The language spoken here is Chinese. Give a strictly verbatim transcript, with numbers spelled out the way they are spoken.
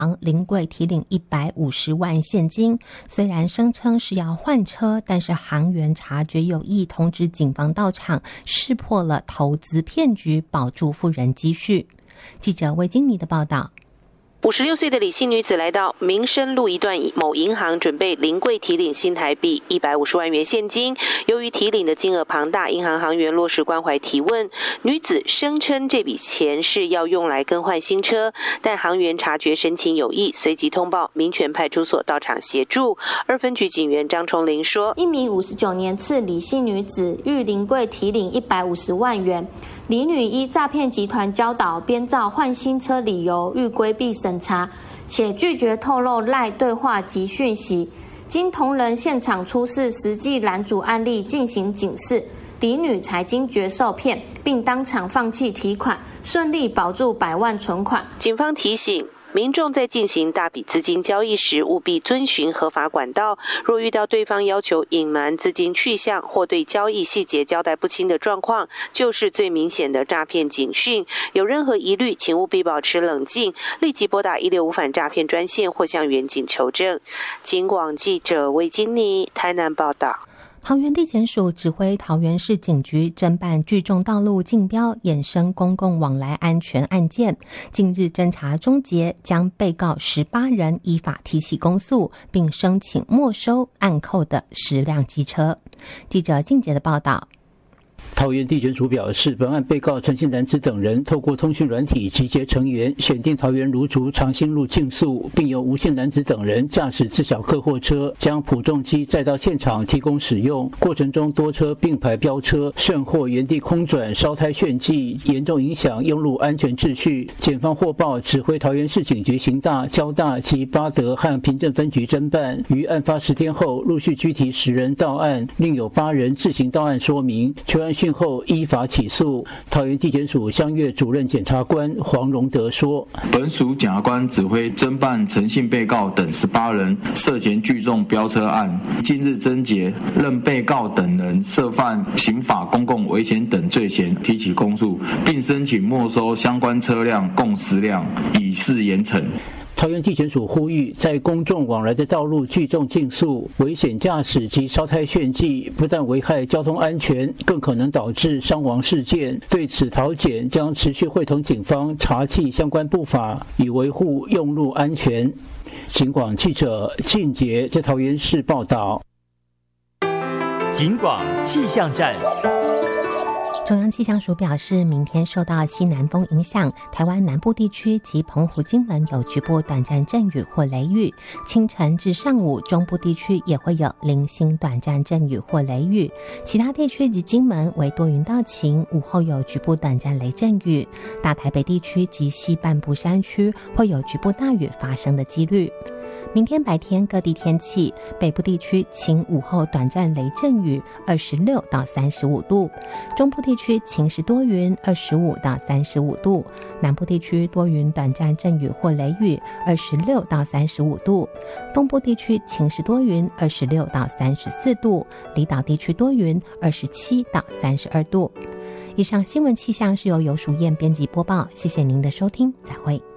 五十六岁的李姓女子来到民生路一段某银行，准备临柜提领新台币一百五十万元现金。由于提领的金额庞大，银行行员落实关怀提问，女子声称这笔钱是要用来更换新车，但行员察觉神情有异，随即通报民权派出所到场协助。二分局警员张崇林说， 一名五十九年次李姓女子欲临柜提领一百五十万元，李女依诈骗集团教导，编造换新车理由，欲规避审查，且拒绝透露赖对话及讯息。经同仁现场出示实际拦阻案例进行警示，李女才惊觉受骗，并当场放弃提款，顺利保住百万存款。 警方提醒民众在进行大笔资金交易时，务必遵循合法管道。若遇到对方要求隐瞒资金去向或对交易细节交代不清的状况，就是最明显的诈骗警讯。有任何疑虑，请务必保持冷静，立即拨打一六五反诈骗专线或向员警求证。警广记者魏金妮台南报道。 桃园地检署指挥桃园市警局侦办聚众道路竞标衍生公共往来安全案件，近日侦查终结，将被告十八人依法提起公诉，并申请没收按扣的十辆机车。记者静杰的报道。 桃园地检署表示，本案被告陈姓男子等人透过通讯软体集结成员，选定桃园芦竹长兴路竞速，并由吴姓男子等人驾驶自小客货车将莆重机载到现场提供使用。过程中多车并排飙车，甚或原地空转、烧胎炫技，严重影响用路安全秩序。检方获报，指挥桃园市警局刑大、交大及八德和平镇分局侦办，于案发十天后陆续拘提十人到案，另有八人自行到案说明。求案讯后依法起诉。桃园地检署香月主任检察官黄荣德说， 本署检察官指挥侦办陈姓被告等十八人涉嫌聚众飙车案，近日侦结，认被告等人涉犯刑法公共危险等罪嫌，提起公诉，并申请没收相关车辆共十辆，以示严惩。 桃园地检署呼吁，在公众往来的道路聚众竞速、危险驾驶及烧胎炫技，不但危害交通安全，更可能导致伤亡事件。对此，桃检将持续会同警方查缉相关部法，以维护用路安全。警广记者靳杰在桃园市报道。 警广气象站。 中央气象署表示，明天受到西南风影响，台湾南部地区及澎湖、金门有局部短暂阵雨或雷雨，清晨至上午中部地区也会有零星短暂阵雨或雷雨，其他地区及金门为多云到晴，午后有局部短暂雷阵雨，大台北地区及西半部山区会有局部大雨发生的几率。明天白天各地天气，北部地区晴，午后短暂雷阵雨，二十六到三十五度；中部地区晴时多云，二十五到三十五度；南部地区多云短暂阵雨或雷雨，二十六到三十五度；东部地区晴时多云，二十六到三十四度；离岛地区多云，二十七到三十二度。以上新闻气象是由游淑燕编辑播报，谢谢您的收听，再会。